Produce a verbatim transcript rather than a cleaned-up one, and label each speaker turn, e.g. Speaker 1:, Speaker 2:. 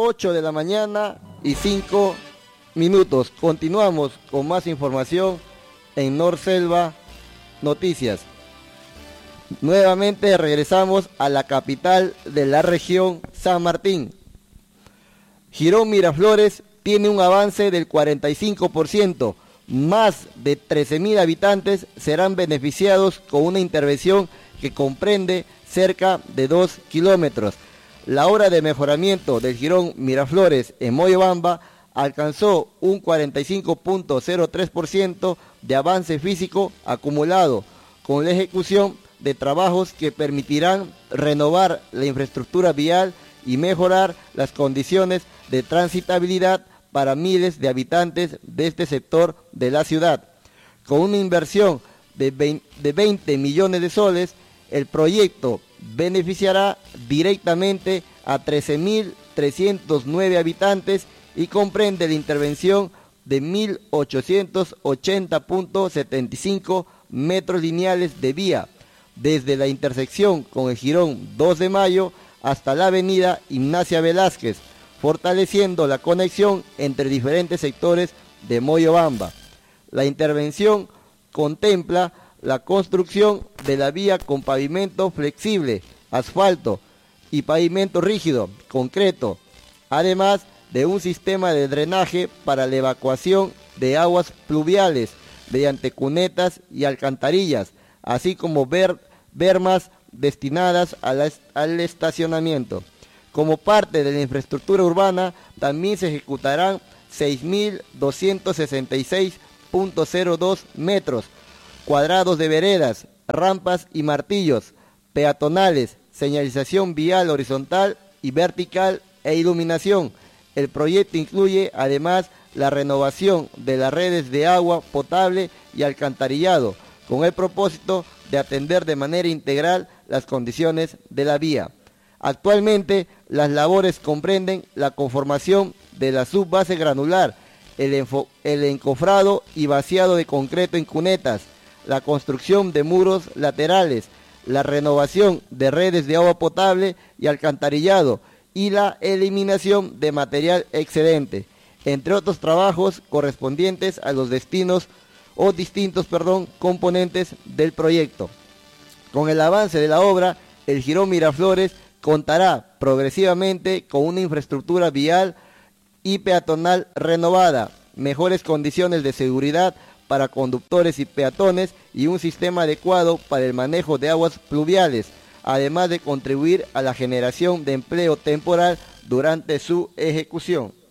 Speaker 1: ocho de la mañana y cinco minutos. Continuamos con más información en Norselva Noticias. Nuevamente regresamos a la capital de la región, San Martín. Girón Miraflores tiene un avance del cuarenta y cinco por ciento. Más de trece mil habitantes serán beneficiados con una intervención que comprende cerca de dos kilómetros. La obra de mejoramiento del Girón Miraflores en Moyobamba alcanzó un cuarenta y cinco punto cero tres por ciento de avance físico acumulado, con la ejecución de trabajos que permitirán renovar la infraestructura vial y mejorar las condiciones de transitabilidad para miles de habitantes de este sector de la ciudad. Con una inversión de veinte millones de soles, el proyecto beneficiará directamente a trece mil trescientos nueve habitantes y comprende la intervención de mil ochocientos ochenta punto setenta y cinco metros lineales de vía, desde la intersección con el Jirón dos de mayo hasta la avenida Ignacia Velázquez, fortaleciendo la conexión entre diferentes sectores de Moyobamba. La intervención contempla la construcción de la vía con pavimento flexible, asfalto y pavimento rígido, concreto, además de un sistema de drenaje para la evacuación de aguas pluviales mediante cunetas y alcantarillas, así como ver, bermas destinadas a la, al estacionamiento. Como parte de la infraestructura urbana, también se ejecutarán seis mil doscientos sesenta y seis punto cero dos metros cuadrados de veredas, rampas y martillos peatonales, señalización vial horizontal y vertical e iluminación. El proyecto incluye además la renovación de las redes de agua potable y alcantarillado, con el propósito de atender de manera integral las condiciones de la vía. Actualmente, las labores comprenden la conformación de la subbase granular, el, el encofrado y vaciado de concreto en cunetas, la construcción de muros laterales, la renovación de redes de agua potable y alcantarillado y la eliminación de material excedente, entre otros trabajos correspondientes a los destinos o distintos perdón, componentes del proyecto. Con el avance de la obra, el Jirón Miraflores contará progresivamente con una infraestructura vial y peatonal renovada, mejores condiciones de seguridad para conductores y peatones y un sistema adecuado para el manejo de aguas pluviales, además de contribuir a la generación de empleo temporal durante su ejecución.